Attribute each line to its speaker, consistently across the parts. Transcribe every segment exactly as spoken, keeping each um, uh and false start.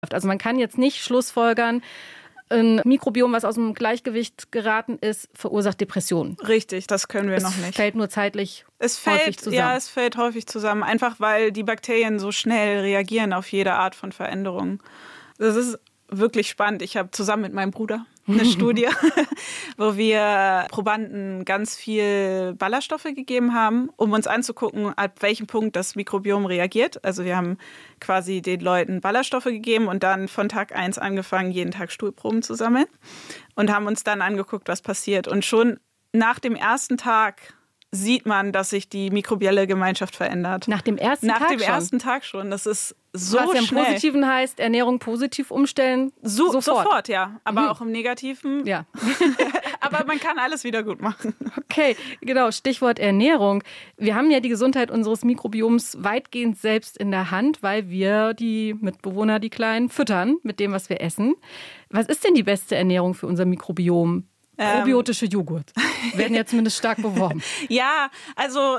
Speaker 1: Also man kann jetzt nicht schlussfolgern, ein Mikrobiom, was aus dem Gleichgewicht geraten ist, verursacht Depressionen.
Speaker 2: Richtig, das können wir
Speaker 1: es
Speaker 2: noch nicht.
Speaker 1: Es fällt nur zeitlich
Speaker 2: es fällt,
Speaker 1: häufig zusammen.
Speaker 2: Ja, es fällt häufig zusammen, einfach weil die Bakterien so schnell reagieren auf jede Art von Veränderung. Das ist wirklich spannend. Ich habe zusammen mit meinem Bruder eine Studie, wo wir Probanden ganz viel Ballaststoffe gegeben haben, um uns anzugucken, ab welchem Punkt das Mikrobiom reagiert. Also wir haben quasi den Leuten Ballaststoffe gegeben und dann von Tag eins angefangen, jeden Tag Stuhlproben zu sammeln und haben uns dann angeguckt, was passiert. Und schon nach dem ersten Tag sieht man, dass sich die mikrobielle Gemeinschaft verändert.
Speaker 1: Nach dem ersten
Speaker 2: Nach
Speaker 1: Tag
Speaker 2: dem
Speaker 1: schon?
Speaker 2: ersten Tag schon. Das ist so
Speaker 1: Was ja im
Speaker 2: schnell.
Speaker 1: Positiven heißt, Ernährung positiv umstellen,
Speaker 2: so,
Speaker 1: sofort.
Speaker 2: Sofort, ja. Aber
Speaker 1: Mhm.
Speaker 2: auch im Negativen.
Speaker 1: Ja.
Speaker 2: Aber man kann alles wieder gut machen.
Speaker 1: Okay, genau, Stichwort Ernährung. Wir haben ja die Gesundheit unseres Mikrobioms weitgehend selbst in der Hand, weil wir die Mitbewohner, die Kleinen, füttern mit dem, was wir essen. Was ist denn die beste Ernährung für unser Mikrobiom? Probiotische Joghurt werden ja zumindest stark beworben.
Speaker 2: Ja, also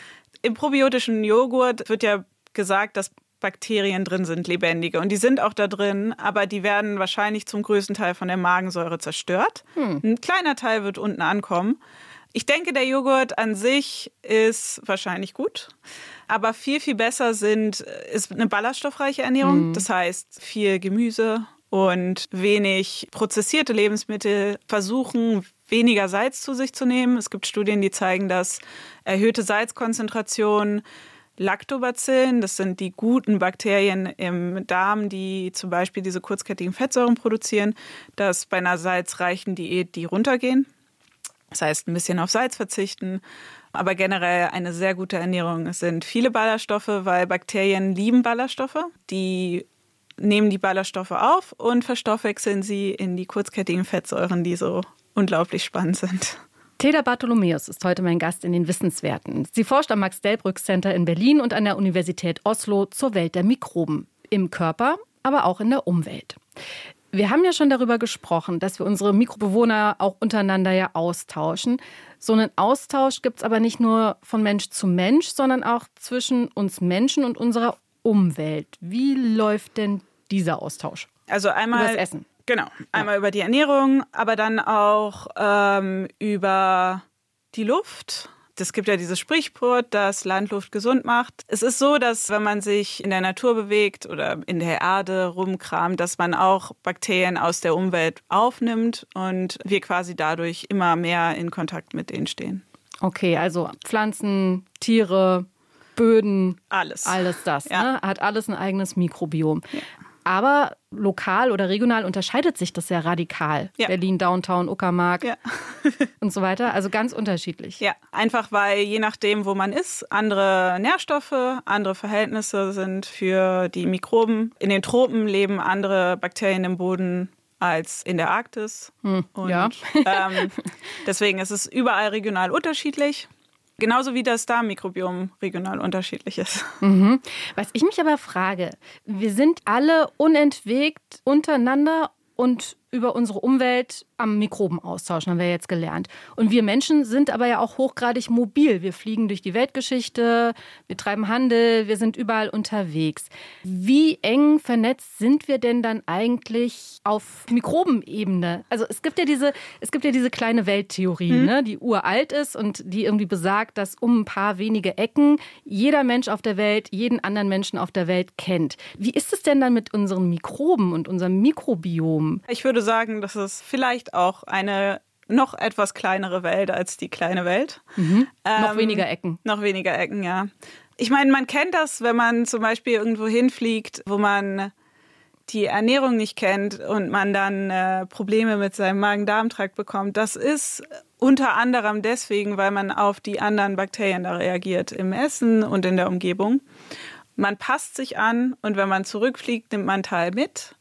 Speaker 2: im probiotischen Joghurt wird ja gesagt, dass Bakterien drin sind, lebendige. Und die sind auch da drin, aber die werden wahrscheinlich zum größten Teil von der Magensäure zerstört. Hm. Ein kleiner Teil wird unten ankommen. Ich denke, der Joghurt an sich ist wahrscheinlich gut. Aber viel, viel besser sind, ist eine ballaststoffreiche Ernährung. Hm. Das heißt, viel Gemüse und wenig prozessierte Lebensmittel, versuchen, weniger Salz zu sich zu nehmen. Es gibt Studien, die zeigen, dass erhöhte Salzkonzentration, Lactobacillen, das sind die guten Bakterien im Darm, die zum Beispiel diese kurzkettigen Fettsäuren produzieren, dass bei einer salzreichen Diät die runtergehen. Das heißt, ein bisschen auf Salz verzichten. Aber generell eine sehr gute Ernährung. Es sind viele Ballaststoffe, weil Bakterien lieben Ballaststoffe. Die nehmen die Ballaststoffe auf und verstoffwechseln sie in die kurzkettigen Fettsäuren, die so unglaublich spannend sind.
Speaker 1: Theda Bartholomäus ist heute mein Gast in den Wissenswerten. Sie forscht am Max-Delbrück-Center in Berlin und an der Universität Oslo zur Welt der Mikroben. Im Körper, aber auch in der Umwelt. Wir haben ja schon darüber gesprochen, dass wir unsere Mikrobewohner auch untereinander ja austauschen. So einen Austausch gibt es aber nicht nur von Mensch zu Mensch, sondern auch zwischen uns Menschen und unserer Umwelt. Wie läuft denn dieser Austausch?
Speaker 2: Also einmal
Speaker 1: über das Essen.
Speaker 2: Genau, einmal ja. über die Ernährung, aber dann auch ähm, über die Luft. Es gibt ja dieses Sprichwort, dass Landluft gesund macht. Es ist so, dass wenn man sich in der Natur bewegt oder in der Erde rumkramt, dass man auch Bakterien aus der Umwelt aufnimmt und wir quasi dadurch immer mehr in Kontakt mit denen stehen.
Speaker 1: Okay, also Pflanzen, Tiere, Böden,
Speaker 2: alles,
Speaker 1: alles das,
Speaker 2: ja.
Speaker 1: ne? Hat alles ein eigenes Mikrobiom.
Speaker 2: Ja.
Speaker 1: Aber lokal oder regional unterscheidet sich das ja radikal.
Speaker 2: Ja.
Speaker 1: Berlin, Downtown, Uckermark
Speaker 2: ja.
Speaker 1: und so weiter. Also ganz unterschiedlich.
Speaker 2: Ja, einfach weil je nachdem, wo man ist, andere Nährstoffe, andere Verhältnisse sind für die Mikroben. In den Tropen leben andere Bakterien im Boden als in der Arktis.
Speaker 1: Hm,
Speaker 2: und,
Speaker 1: ja.
Speaker 2: ähm, deswegen ist es überall regional unterschiedlich. Genauso wie das Darmmikrobiom regional unterschiedlich ist.
Speaker 1: Mhm. Was ich mich aber frage, wir sind alle unentwegt untereinander und über unsere Umwelt am Mikroben austauschen, haben wir jetzt gelernt. Und wir Menschen sind aber ja auch hochgradig mobil. Wir fliegen durch die Weltgeschichte, wir treiben Handel, wir sind überall unterwegs. Wie eng vernetzt sind wir denn dann eigentlich auf Mikrobenebene? Also es gibt ja diese, es gibt ja diese kleine Welttheorie, mhm. ne, die uralt ist und die irgendwie besagt, dass um ein paar wenige Ecken jeder Mensch auf der Welt jeden anderen Menschen auf der Welt kennt. Wie ist es denn dann mit unseren Mikroben und unserem Mikrobiom?
Speaker 2: Ich würde sagen, das ist vielleicht auch eine noch etwas kleinere Welt als die kleine Welt.
Speaker 1: Mhm.
Speaker 2: Ähm,
Speaker 1: noch weniger Ecken.
Speaker 2: Noch weniger Ecken, ja. Ich meine, man kennt das, wenn man zum Beispiel irgendwo hinfliegt, wo man die Ernährung nicht kennt und man dann äh, Probleme mit seinem Magen-Darm-Trakt bekommt. Das ist unter anderem deswegen, weil man auf die anderen Bakterien da reagiert, im Essen und in der Umgebung. Man passt sich an und wenn man zurückfliegt, nimmt man einen Teil mit.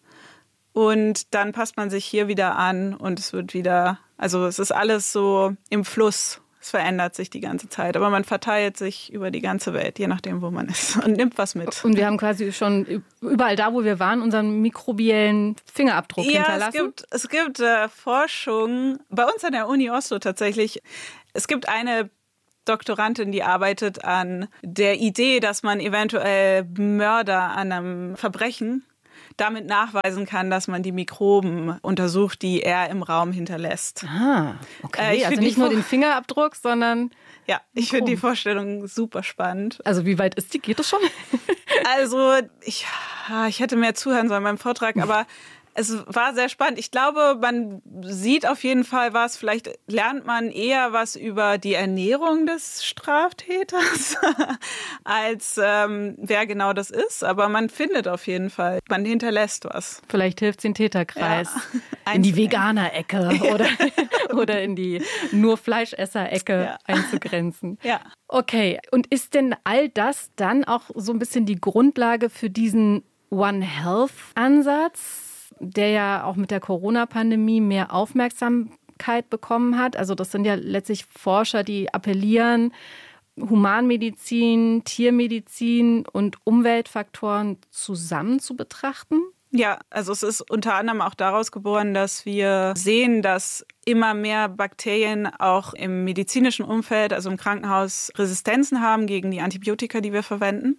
Speaker 2: Und dann passt man sich hier wieder an und es wird wieder, also es ist alles so im Fluss. Es verändert sich die ganze Zeit, aber man verteilt sich über die ganze Welt, je nachdem, wo man ist und nimmt was mit.
Speaker 1: Und wir haben quasi schon überall da, wo wir waren, unseren mikrobiellen Fingerabdruck
Speaker 2: ja,
Speaker 1: hinterlassen.
Speaker 2: Ja, es gibt, es gibt äh, Forschung, bei uns an der Uni Oslo tatsächlich, es gibt eine Doktorandin, die arbeitet an der Idee, dass man eventuell Mörder an einem Verbrechen, damit nachweisen kann, dass man die Mikroben untersucht, die er im Raum hinterlässt.
Speaker 1: Ah, okay. Äh, also nicht nur den Fingerabdruck, sondern...
Speaker 2: Ja, ich finde die Vorstellung super spannend.
Speaker 1: Also wie weit ist die? Geht das schon?
Speaker 2: Also ich, ich hätte mehr zuhören sollen beim Vortrag, aber es war sehr spannend. Ich glaube, man sieht auf jeden Fall was. Vielleicht lernt man eher was über die Ernährung des Straftäters, als ähm, wer genau das ist. Aber man findet auf jeden Fall, man hinterlässt was.
Speaker 1: Vielleicht hilft es den Täterkreis ja, in die Veganer-Ecke oder, oder in die nur Fleischesser-Ecke ja. einzugrenzen.
Speaker 2: Ja.
Speaker 1: Okay, und ist denn all das dann auch so ein bisschen die Grundlage für diesen One Health-Ansatz, der ja auch mit der Corona-Pandemie mehr Aufmerksamkeit bekommen hat? Also das sind ja letztlich Forscher, die appellieren, Humanmedizin, Tiermedizin und Umweltfaktoren zusammen zu betrachten.
Speaker 2: Ja, also es ist unter anderem auch daraus geboren, dass wir sehen, dass immer mehr Bakterien auch im medizinischen Umfeld, also im Krankenhaus, Resistenzen haben gegen die Antibiotika, die wir verwenden.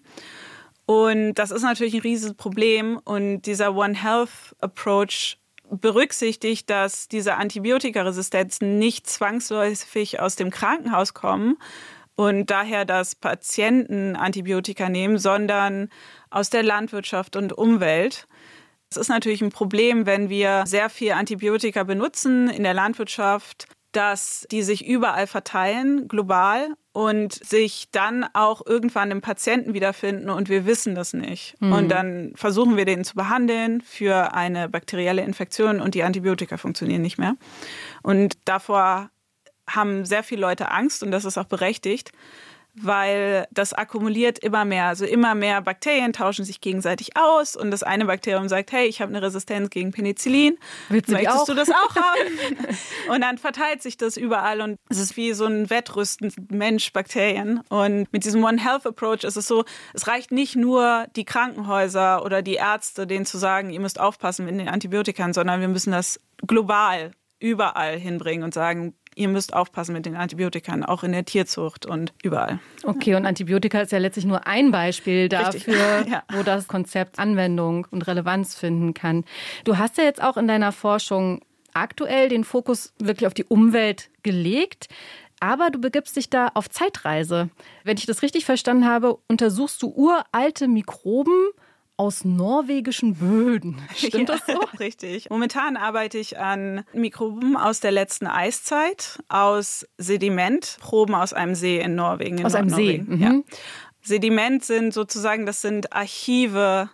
Speaker 2: Und das ist natürlich ein riesiges Problem. Und dieser One Health Approach berücksichtigt, dass diese Antibiotikaresistenzen nicht zwangsläufig aus dem Krankenhaus kommen und daher, dass Patienten Antibiotika nehmen, sondern aus der Landwirtschaft und Umwelt. Es ist natürlich ein Problem, wenn wir sehr viel Antibiotika benutzen in der Landwirtschaft, dass die sich überall verteilen, global, und sich dann auch irgendwann im Patienten wiederfinden und wir wissen das nicht. Mhm. Und dann versuchen wir den zu behandeln für eine bakterielle Infektion und die Antibiotika funktionieren nicht mehr. Und davor haben sehr viele Leute Angst und das ist auch berechtigt, weil das akkumuliert immer mehr. Also immer mehr Bakterien tauschen sich gegenseitig aus und das eine Bakterium sagt, hey, ich habe eine Resistenz gegen Penicillin.
Speaker 1: Willst du
Speaker 2: Möchtest
Speaker 1: auch?
Speaker 2: du das auch haben? Und dann verteilt sich das überall und es ist wie so ein Wettrüsten Mensch-Bakterien. Und mit diesem One Health Approach ist es so, es reicht nicht nur die Krankenhäuser oder die Ärzte, denen zu sagen, ihr müsst aufpassen mit den Antibiotikern, sondern wir müssen das global überall hinbringen und sagen, ihr müsst aufpassen mit den Antibiotikern, auch in der Tierzucht und überall.
Speaker 1: Okay, und Antibiotika ist ja letztlich nur ein Beispiel dafür, ja. wo das Konzept Anwendung und Relevanz finden kann. Du hast ja jetzt auch in deiner Forschung aktuell den Fokus wirklich auf die Umwelt gelegt, aber du begibst dich da auf Zeitreise. Wenn ich das richtig verstanden habe, untersuchst du uralte Mikroben aus norwegischen Böden. Stimmt ja, das so?
Speaker 2: Richtig. Momentan arbeite ich an Mikroben aus der letzten Eiszeit, aus Sedimentproben aus einem See in Norwegen. In
Speaker 1: aus einem See? Mhm.
Speaker 2: Ja. Sediment sind sozusagen, das sind Archive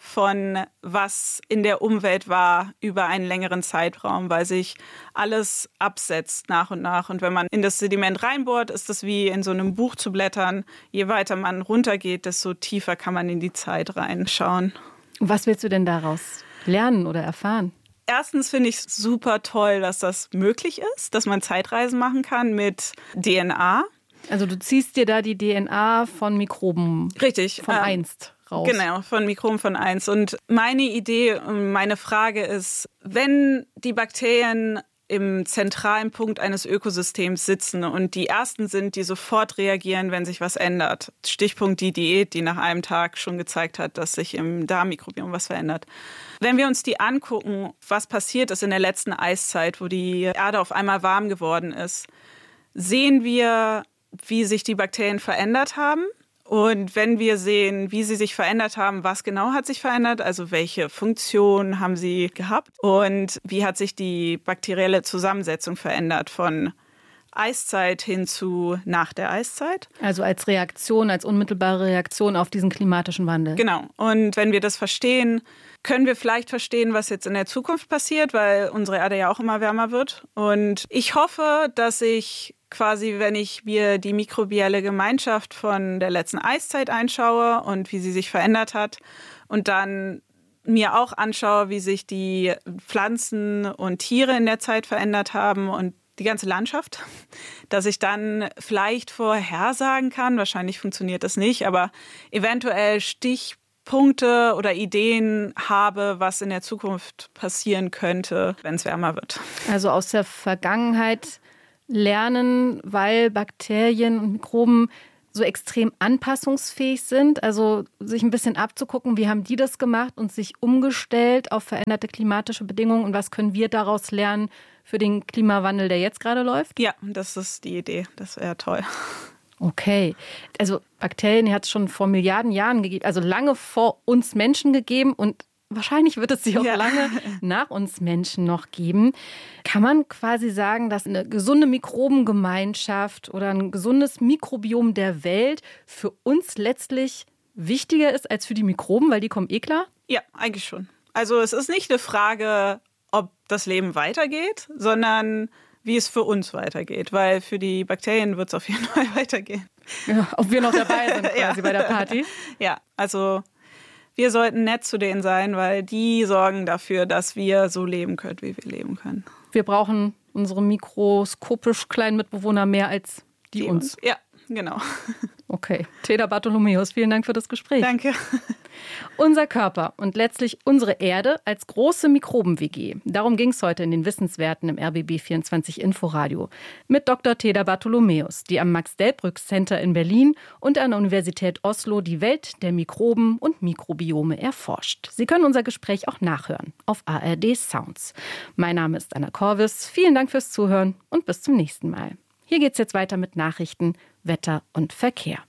Speaker 2: von was in der Umwelt war über einen längeren Zeitraum, weil sich alles absetzt nach und nach. Und wenn man in das Sediment reinbohrt, ist das wie in so einem Buch zu blättern. Je weiter man runtergeht, desto tiefer kann man in die Zeit reinschauen.
Speaker 1: Was willst du denn daraus lernen oder erfahren?
Speaker 2: Erstens finde ich es super toll, dass das möglich ist, dass man Zeitreisen machen kann mit D N A.
Speaker 1: Also du ziehst dir da die D N A von Mikroben
Speaker 2: Richtig,
Speaker 1: von
Speaker 2: ähm,
Speaker 1: einst raus.
Speaker 2: Genau, von Mikroben von einst. Und meine Idee, meine Frage ist, wenn die Bakterien im zentralen Punkt eines Ökosystems sitzen und die ersten sind, die sofort reagieren, wenn sich was ändert. Stichpunkt die Diät, die nach einem Tag schon gezeigt hat, dass sich im Darmmikrobiom was verändert. Wenn wir uns die angucken, was passiert ist in der letzten Eiszeit, wo die Erde auf einmal warm geworden ist, sehen wir, wie sich die Bakterien verändert haben. Und wenn wir sehen, wie sie sich verändert haben, was genau hat sich verändert, also welche Funktion haben sie gehabt und wie hat sich die bakterielle Zusammensetzung verändert von Eiszeit hin zu nach der Eiszeit.
Speaker 1: Also als Reaktion, als unmittelbare Reaktion auf diesen klimatischen Wandel.
Speaker 2: Genau. Und wenn wir das verstehen, können wir vielleicht verstehen, was jetzt in der Zukunft passiert, weil unsere Erde ja auch immer wärmer wird. Und ich hoffe, dass ich quasi, wenn ich mir die mikrobielle Gemeinschaft von der letzten Eiszeit einschaue und wie sie sich verändert hat und dann mir auch anschaue, wie sich die Pflanzen und Tiere in der Zeit verändert haben und die ganze Landschaft, dass ich dann vielleicht vorhersagen kann, wahrscheinlich funktioniert das nicht, aber eventuell Stichpunkte oder Ideen habe, was in der Zukunft passieren könnte, wenn es wärmer wird.
Speaker 1: Also aus der Vergangenheit lernen, weil Bakterien und Mikroben so extrem anpassungsfähig sind, also sich ein bisschen abzugucken, wie haben die das gemacht und sich umgestellt auf veränderte klimatische Bedingungen und was können wir daraus lernen für den Klimawandel, der jetzt gerade läuft?
Speaker 2: Ja, das ist die Idee. Das wäre toll.
Speaker 1: Okay, also Bakterien hat es schon vor Milliarden Jahren gegeben, also lange vor uns Menschen gegeben und wahrscheinlich wird es sie auch ja. lange nach uns Menschen noch geben. Kann man quasi sagen, dass eine gesunde Mikrobengemeinschaft oder ein gesundes Mikrobiom der Welt für uns letztlich wichtiger ist als für die Mikroben, weil die kommen eh klar?
Speaker 2: Ja, eigentlich schon. Also es ist nicht eine Frage, ob das Leben weitergeht, sondern wie es für uns weitergeht. Weil für die Bakterien wird es auf jeden Fall weitergehen.
Speaker 1: Ja, ob wir noch dabei sind quasi ja. bei der Party.
Speaker 2: Ja, also wir sollten nett zu denen sein, weil die sorgen dafür, dass wir so leben können, wie wir leben können.
Speaker 1: Wir brauchen unsere mikroskopisch kleinen Mitbewohner mehr als die, die uns.
Speaker 2: Ja, genau.
Speaker 1: Okay. Teda Bartholomäus, vielen Dank für das Gespräch.
Speaker 2: Danke.
Speaker 1: Unser Körper und letztlich unsere Erde als große Mikroben-W G. Darum ging es heute in den Wissenswerten im R B B vierundzwanzig Inforadio mit Doktor Teda Bartholomäus, die am Max-Delbrück-Center in Berlin und an der Universität Oslo die Welt der Mikroben und Mikrobiome erforscht. Sie können unser Gespräch auch nachhören auf A R D Sounds. Mein Name ist Anna Korvis. Vielen Dank fürs Zuhören und bis zum nächsten Mal. Hier geht's jetzt weiter mit Nachrichten, Wetter und Verkehr.